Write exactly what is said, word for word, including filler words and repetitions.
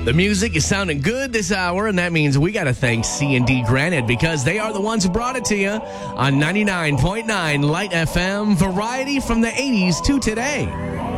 The music is sounding good this hour, and that means we got to thank C and D Granite because they are the ones who brought it to you on ninety-nine point nine Light F M, variety from the eighties to today.